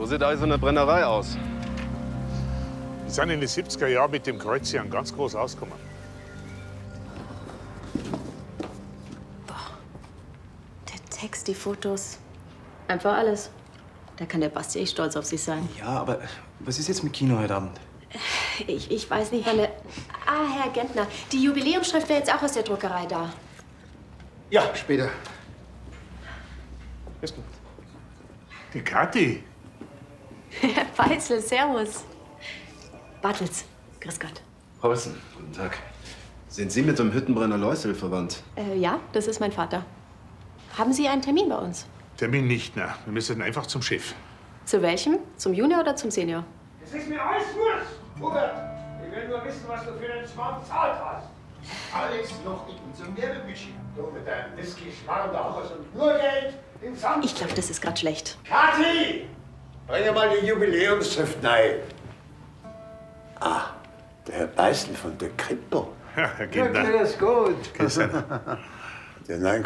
So sieht also eine Brennerei aus. Die sind in den 70er Jahren mit dem Kreuzchen ganz groß ausgekommen. Der Text, die Fotos. Einfach alles. Da kann der Basti echt stolz auf sich sein. Ja, aber was ist jetzt mit Kino heute Abend? Ich weiß nicht, wann der... Ah, Herr Gentner, die Jubiläumsschrift wäre jetzt auch aus der Druckerei da. Ja, später. Ist gut. Die Kathi. Herr Peißl, servus. Bartels, grüß Gott. Paulsen, guten Tag. Sind Sie mit dem Hüttenbrenner Leusel verwandt? Ja, das ist mein Vater. Haben Sie einen Termin bei uns? Termin nicht, ne? Wir müssen einfach zum Chef. Zu welchem? Zum Junior oder zum Senior? Das ist mir alles wurscht, Hubert. Ich will nur wissen, was du für den Schmarrn bezahlt hast. Alles noch in unserem Werbebudget. Du mit deinem Whisky-Schmarrn, da haben wir schon nur Geld im Sand. Ich glaube, das ist gerade schlecht. Kathi! Bring mal die Jubiläumsschrift rein. Ah, der Herr Beißel von der Kripo. Ja, Herr Gentner. das gut. Grüß Sie. Der neuen